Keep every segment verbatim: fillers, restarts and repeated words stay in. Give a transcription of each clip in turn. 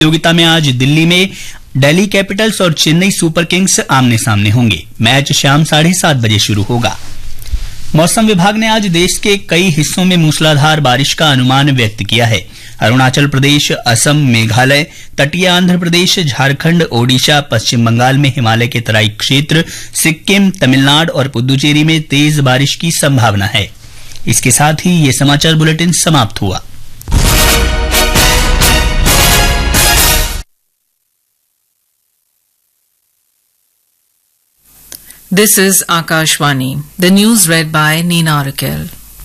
प्रतियोगिता में आज दिल्ली में दिल्ली कैपिटल्स और चेन्नई सुपर किंग्स आमने सामने होंगे। मैच शाम साढ़े सात बजे शुरू होगा। मौसम विभाग ने आज देश के कई हिस्सों में मूसलाधार बारिश का अनुमान व्यक्त किया है। अरुणाचल प्रदेश, असम, मेघालय, तटीय आंध्र प्रदेश, झारखंड, ओडिशा, पश्चिम बंगाल में हिमालय के तराई क्षेत्र, सिक्किम, तमिलनाडु और पुदुचेरी में तेज बारिश की संभावना है। इसके साथ ही ये समाचार बुलेटिन समाप्त हुआ। This is Akashvani. The news read by Neena Rakel.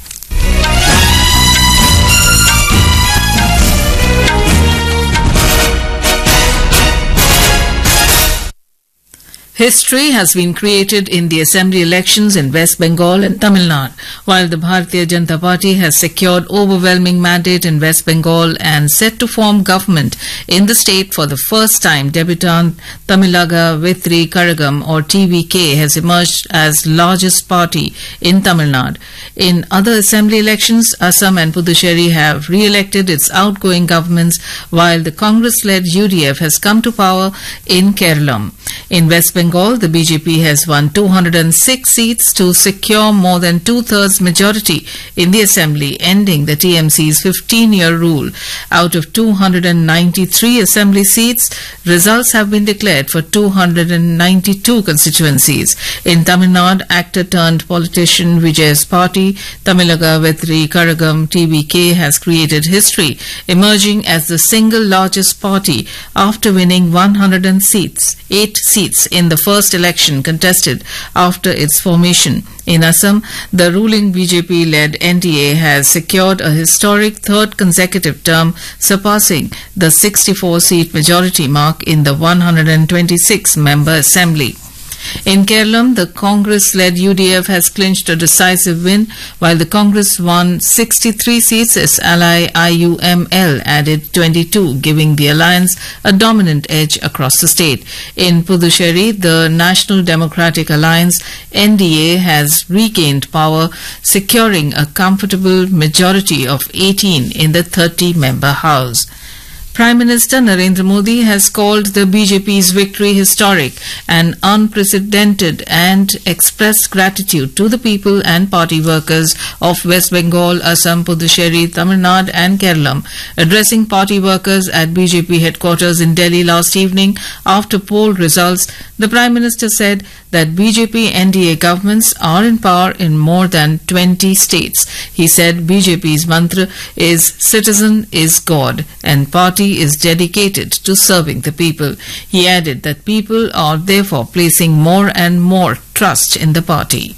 History has been created in the assembly elections in West Bengal and Tamil Nadu. While the Bharatiya Janata Party has secured overwhelming mandate in West Bengal and set to form government in the state for the first time, debutant Tamilaga Vetri Karagam or T V K has emerged as largest party in Tamil Nadu. In other assembly elections, Assam and Puducherry have re-elected its outgoing governments, while the Congress-led U D F has come to power in Kerala. In West Bengal, the B J P has won two hundred six seats to secure more than two-thirds majority in the assembly, ending the T M C's fifteen-year rule. Out of two hundred ninety-three assembly seats, results have been declared for two hundred ninety-two constituencies. In Tamil Nadu, actor-turned-politician Vijay's party, Tamilaga Vetri Karagam T V K, has created history, emerging as the single largest party after winning one hundred seats, eight seats in the first election contested after its formation. In Assam, the ruling B J P-led N D A has secured a historic third consecutive term, surpassing the sixty-four seat majority mark in the one hundred twenty-six member assembly. In Kerala, the Congress-led U D F has clinched a decisive win, while the Congress won sixty-three seats. Its ally I U M L added twenty-two, giving the alliance a dominant edge across the state. In Puducherry, the National Democratic Alliance N D A has regained power, securing a comfortable majority of eighteen in the thirty member House. Prime Minister Narendra Modi has called the B J P's victory historic and unprecedented and expressed gratitude to the people and party workers of West Bengal, Assam, Puducherry, Tamil Nadu and Kerala. Addressing party workers at B J P headquarters in Delhi last evening after poll results, the Prime Minister said that B J P N D A governments are in power in more than twenty states. He said B J P's mantra is citizen is God and party is dedicated to serving the people. He added that people are therefore placing more and more trust in the party.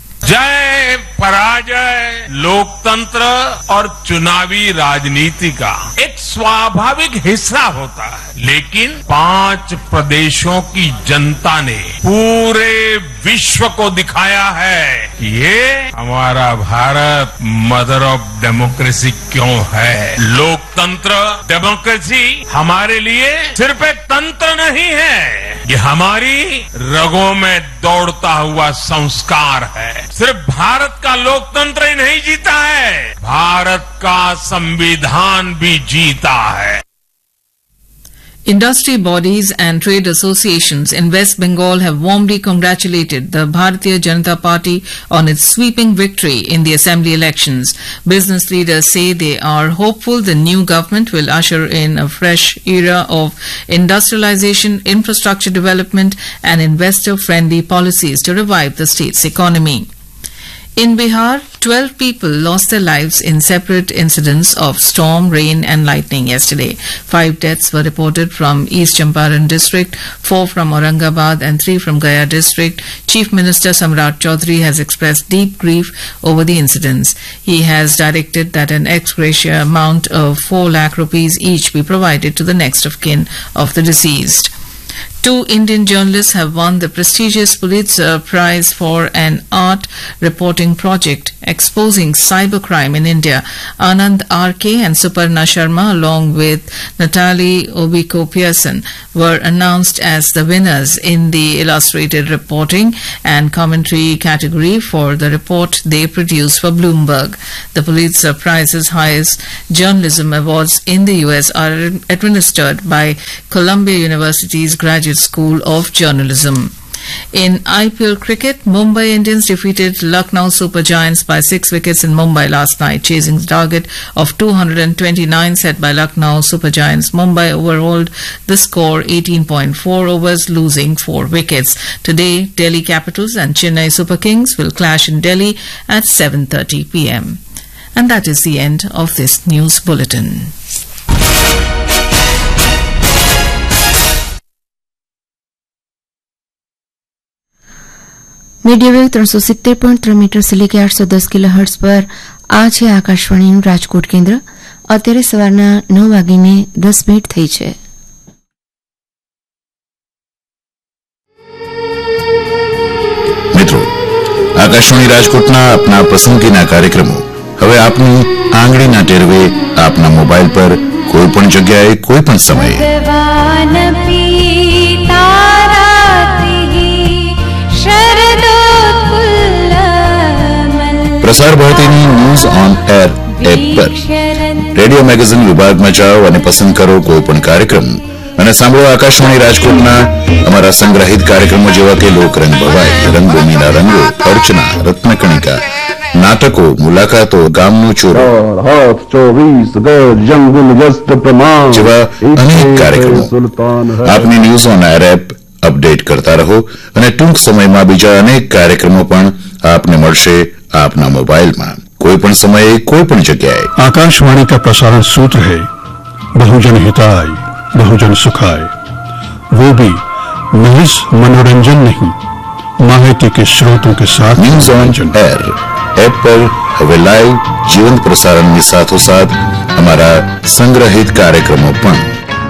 जय पराजय लोकतंत्र और चुनावी राजनीति का एक स्वाभाविक हिस्सा होता है, लेकिन पांच प्रदेशों की जनता ने पूरे विश्व को दिखाया है कि ये हमारा भारत मदर ऑफ डेमोक्रेसी क्यों है। लोकतंत्र डेमोक्रेसी हमारे लिए सिर्फ एक तंत्र नहीं है, ये हमारी रगों में दौड़ता हुआ संस्कार है। सिर्फ भारत का लोकतंत्र ही नहीं जीता है, भारत का संविधान भी जीता है। Industry bodies and trade associations in West Bengal have warmly congratulated the Bharatiya Janata Party on its sweeping victory in the assembly elections. Business leaders say they are hopeful the new government will usher in a fresh era of industrialization, infrastructure development and investor-friendly policies to revive the state's economy. In Bihar, twelve people lost their lives in separate incidents of storm, rain and lightning yesterday. Five deaths were reported from East Champaran district, four from Aurangabad and three from Gaya district. Chief Minister Samrat Chaudhary has expressed deep grief over the incidents. He has directed that an ex gratia amount of four lakh rupees each be provided to the next of kin of the deceased. Two Indian journalists have won the prestigious Pulitzer Prize for an art reporting project exposing cybercrime in India. Anand R K and Suparna Sharma, along with Natalie Obiko-Pearson, were announced as the winners in the illustrated reporting and commentary category for the report they produced for Bloomberg. The Pulitzer Prize's highest journalism awards in the U S are administered by Columbia University's Graduate School of Journalism. In I P L cricket, Mumbai Indians defeated Lucknow Super Giants by six wickets in Mumbai last night, chasing the target of two hundred twenty-nine set by Lucknow Super Giants. Mumbai overhauled the score eighteen point four overs, losing four wickets. Today, Delhi Capitals and Chennai Super Kings will clash in Delhi at seven thirty p m And that is the end of this news bulletin. Media wave तीन सौ सित्तेर point तीन metre से लेकर आठ सौ दस kilohertz पर આ છે આકાશવાણીનું રાજકોટ કેન્દ્ર. અત્યારે સવારના નવ વાગીને દસ મિનિટ થઈ છે. મિત્રો, આકાશવાણી રાજકોટના આપના પસંદગીના કાર્યક્રમો હવે આપની આંગળીના ટેરવે આપના મોબાઈલ પર કોઈ પણ જગ્યાએ કોઈ પણ સમયે પ્રસાર ભારતીની ન્યૂઝ ઓન એર એપ પર રેડિયો મેગેઝિન વિભાગમાં જાઓ અને પસંદ કરો કોઈ પણ કાર્યક્રમ અને સાંભળો આકાશવાણી રાજકોટના અમારા સંગ્રહિત કાર્યક્રમો જેવા કે લોકરંગ ભવાઈ, રંગભૂમિના રંગો, અર્ચના, રત્નકણિકા, નાટકો, મુલાકાતો, ગામનું ચોરું જેવા અનેક કાર્યક્રમો. આપની news on air app update કરતા રહો અને ટૂંક સમયમાં બીજા અનેક કાર્યક્રમો પણ આપને મળશે आपना मोबाइल में कोई पण समय कोई पण जगह. आकाशवाणी का प्रसारण सूत्र है बहुजन हिताय बहुजन सुखाय, वो भी महज मनोरंजन नहीं, माहिती के स्रोतों के साथ. न्यूज ऑन एयर ऐप पर હવે લાઈવ જીવંત પ્રસારણની સાથોસાથ અમારા સંગ્રહિત કાર્યક્રમો પણ